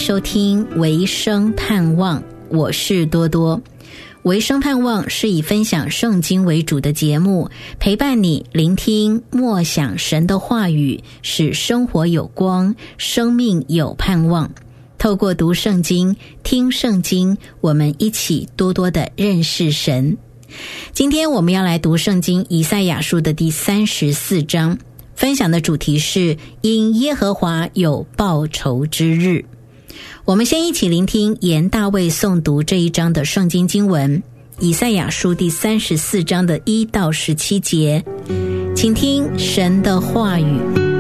收听维生盼望，我是多多。维生盼望是以分享圣经为主的节目，陪伴你聆听默想神的话语，使生活有光，生命有盼望。透过读圣经、听圣经，我们一起多多的认识神。今天我们要来读圣经以赛亚书的第34章，分享的主题是因耶和华有报仇之日。我们先一起聆听严大卫诵读这一章的圣经经文，以赛亚书第34章的1到17节，请听神的话语。